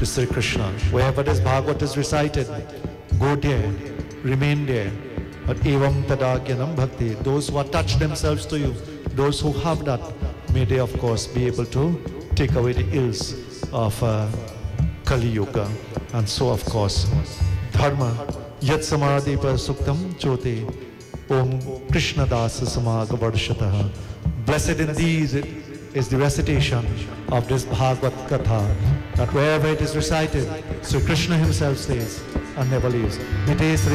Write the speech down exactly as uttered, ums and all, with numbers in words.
to Sri Krishna. Wherever this Bhagavad is recited, go there, remain there. But evam tadagyanam bhakti, those who attach themselves to you, those who have that, may they of course be able to take away the ills of uh, Kali Yuga. And so of course, dharma, yat samadhi par suktam chote, om Krishna dasa samaga varshataha. Blessed indeed is the recitation of this Bhagavad Katha, that wherever it is recited, Sri Krishna himself stays and never leaves. It is